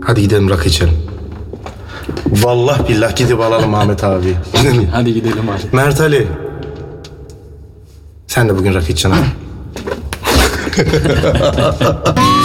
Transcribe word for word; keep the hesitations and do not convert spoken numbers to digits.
Hadi gidelim rakı içelim. Vallahi billah gidip alalım Ahmet abi. Hadi, hadi gidelim hadi. Mert Ali. Sen de bugün rakı içeceksin ha.